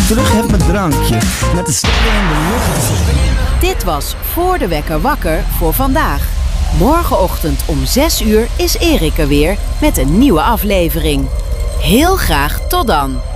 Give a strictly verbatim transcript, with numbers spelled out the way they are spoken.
terug heb mijn drankje. Met de sterren in de lucht. Dit was Voor de Wekker Wakker voor vandaag. Morgenochtend om zes uur is Erik er weer met een nieuwe aflevering. Heel graag tot dan.